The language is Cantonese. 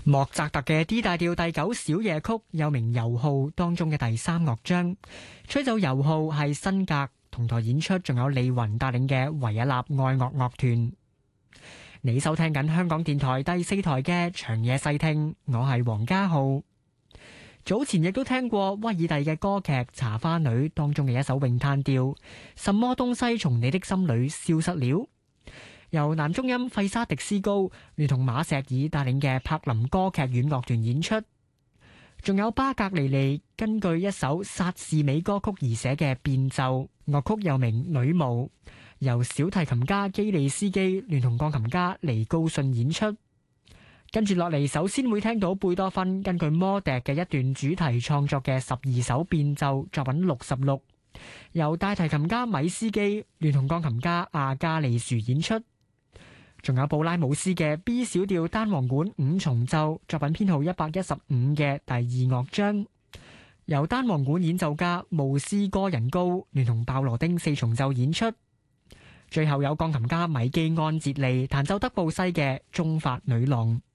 莫扎特嘅 D 大調第九小夜曲又名遊號當中嘅第三樂章，吹奏遊號係辛格，同台演出仲有李雲帶領嘅維也納愛樂樂團。你收聽緊香港電台第四台嘅長夜細聽，我係黃家浩。早前亦都聽過威爾第嘅歌劇《茶花女》當中嘅一首詠嘆調，什麼東西從你的心裏消失了？由男中音費沙迪斯高聯同馬錫爾帶領嘅柏林歌劇院樂團演出，仲有巴格尼尼根據一首薩士美歌曲而寫嘅變奏，樂曲又名《女巫》，由小提琴家基利斯基聯同鋼琴家尼高遜演出。跟住落嚟，首先會聽到貝多芬根據魔笛嘅一段主題創作嘅12首變奏作品66，由大提琴家米斯基聯同鋼琴家阿加利殊演出。仲有布拉姆斯嘅 B 小調單簧管五重奏作品編號115嘅第二樂章，由單簧管演奏家慕斯哥人高聯同鮑羅丁四重奏演出。最後有鋼琴家米基安哲利彈奏德布西嘅中法女郎。